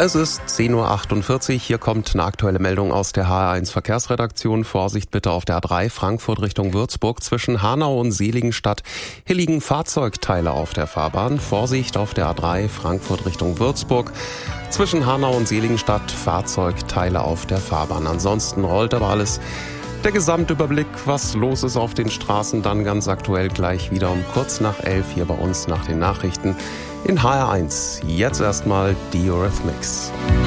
Es ist 10:48 Uhr. Hier kommt eine aktuelle Meldung aus der HR1 Verkehrsredaktion. Vorsicht bitte auf der A3 Frankfurt Richtung Würzburg zwischen Hanau und Seligenstadt. Hier liegen Fahrzeugteile auf der Fahrbahn. Vorsicht auf der A3 Frankfurt Richtung Würzburg zwischen Hanau und Seligenstadt. Fahrzeugteile auf der Fahrbahn. Ansonsten rollt aber alles. Der Gesamtüberblick, was los ist auf den Straßen, dann ganz aktuell gleich wieder um kurz nach 11 hier bei uns nach den Nachrichten in HR1. Jetzt erstmal die Eurythmics.